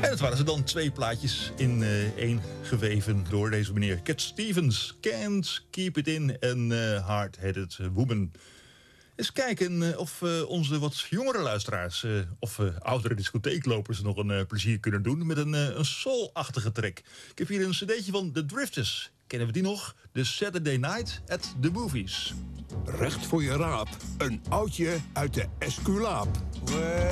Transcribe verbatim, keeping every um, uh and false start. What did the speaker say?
En dat waren ze dan, twee plaatjes in uh, één geweven door deze meneer Cat Stevens. Can't Keep It In en uh, Hard-Headed Woman. Eens kijken uh, of uh, onze wat jongere luisteraars... Uh, of uh, oudere discotheeklopers nog een uh, plezier kunnen doen... met een, uh, een soul-achtige track. Ik heb hier een cd'tje van The Drifters. Kennen we die nog? The Saturday Night at the Movies. Recht voor je raap. Een oudje uit de Esculaap.